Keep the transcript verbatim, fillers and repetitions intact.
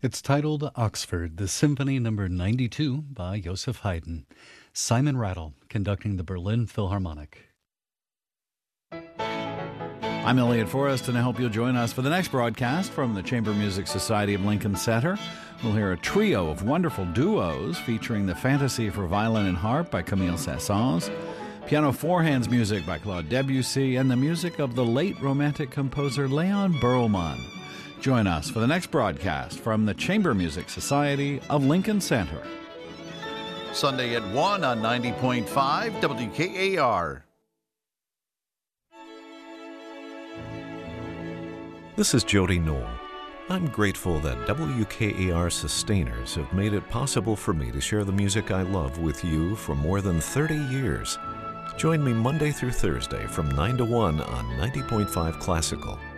It's titled Oxford, the Symphony Number ninety-two by Joseph Haydn. Simon Rattle conducting the Berlin Philharmonic. I'm Elliot Forrest, and I hope you'll join us for the next broadcast from the Chamber Music Society of Lincoln Center. We'll hear a trio of wonderful duos featuring the Fantasy for Violin and Harp by Camille Saint-Saëns, piano four-hands music by Claude Debussy, and the music of the late Romantic composer Leon Berlman. Join us for the next broadcast from the Chamber Music Society of Lincoln Center. Sunday at one on ninety point five W K A R. This is Jody Knoll. I'm grateful that W K A R sustainers have made it possible for me to share the music I love with you for more than thirty years. Join me Monday through Thursday from nine to one on ninety point five Classical.